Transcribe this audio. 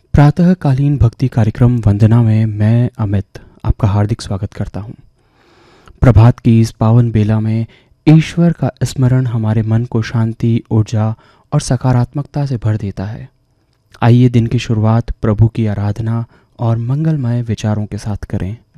प्रातःकालीन भक्ति कार्यक्रम वंदना में मैं अमित आपका हार्दिक स्वागत करता हूँ। प्रभात की इस पावन बेला में ईश्वर का स्मरण हमारे मन को शांति, ऊर्जा और सकारात्मकता से भर देता है। आइए दिन की शुरुआत प्रभु की आराधना और मंगलमय विचारों के साथ करें।